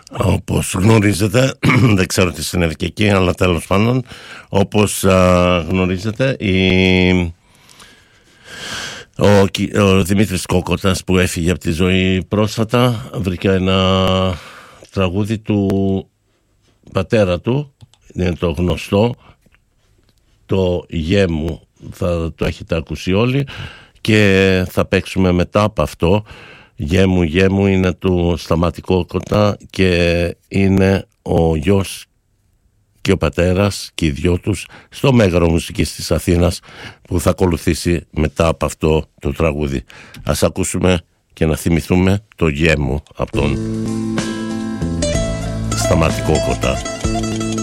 Όπως γνωρίζετε, δεν ξέρω τι συνέβη και εκεί, αλλά τέλος πάντων, όπως γνωρίζετε, ο Δημήτρης Κόκοτας, που έφυγε από τη ζωή πρόσφατα, βρήκε ένα τραγούδι του πατέρα του, είναι το γνωστό, το «Γε μου», θα το έχετε ακούσει όλοι, και θα παίξουμε μετά από αυτό. «Γε μου, γε μου» είναι του Σταμάτη Κόκοτα και είναι ο γιος και ο πατέρας και οι δυο τους στο Μέγαρο Μουσικής της Αθήνας, που θα ακολουθήσει μετά από αυτό το τραγούδι. Ας ακούσουμε και να θυμηθούμε το «Γε μου» από τον Σταμάτη Κόκοτα.